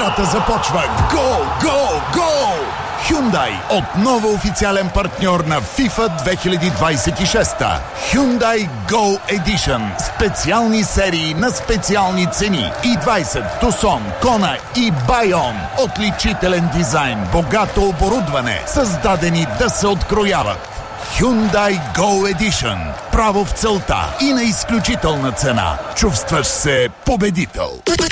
Играта започва! Гол! Гол! Гол! Hyundai отново официален партньор на FIFA 2026. Hyundai Go Edition. Специални серии на специални цени. i20, Tucson, Kona и Bayon. Отличителен дизайн, богато оборудване, създадени да се открояват. Hyundai Go Edition. Право в целта и на изключителна цена. Чувстваш се победител.